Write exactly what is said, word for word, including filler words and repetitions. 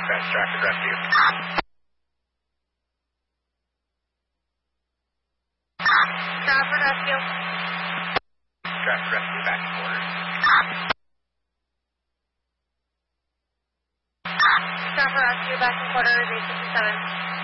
Dispatch, Traffic Rescue. Traffic Rescue. Traffic Rescue, back to quarters. Traffic Rescue, back to quarters, eight sixty-seven.